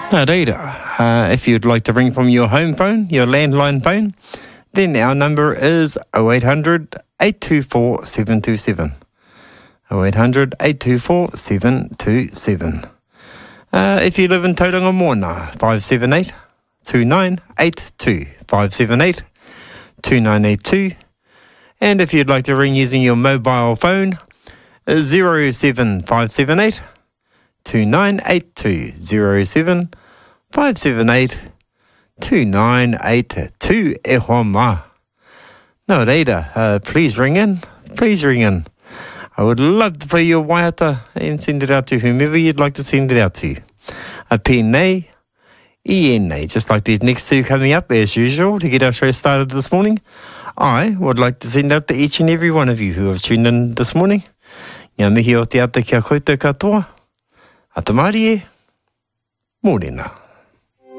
Nā reira, if you'd like to ring from your home phone, your landline phone, then our number is 0800 824 727. 0800 824 727. If you live in Tauranga Moana, 578 2982. 578 2982. And if you'd like to ring using your mobile phone, 07578 2982. 07578 2982. E hoa mā. Nā reira, please ring in. Please ring in. I would love to play your waiata and send it out to whomever you'd like to send it out to. A PNA, ENA, just like these next two coming up as usual to get our show started this morning. I would like to send out to each and every one of you who have tuned in this morning. Ngā mihi o te ata kia koutou katoa. Ata marie, mōrena.